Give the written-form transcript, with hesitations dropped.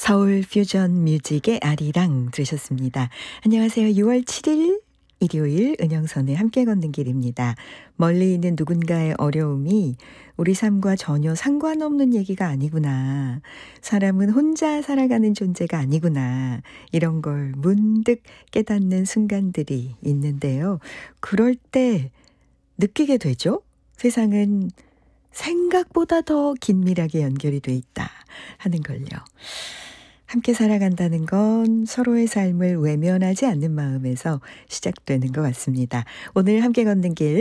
서울 퓨전 뮤직의 아리랑 들으셨습니다. 안녕하세요. 6월 7일 일요일 은영선의 함께 걷는 길입니다. 멀리 있는 누군가의 어려움이 우리 삶과 전혀 상관없는 얘기가 아니구나. 사람은 혼자 살아가는 존재가 아니구나. 이런 걸 문득 깨닫는 순간들이 있는데요. 그럴 때 느끼게 되죠. 세상은 생각보다 더 긴밀하게 연결이 돼 있다 하는 걸요. 함께 살아간다는 건 서로의 삶을 외면하지 않는 마음에서 시작되는 것 같습니다. 오늘 함께 걷는 길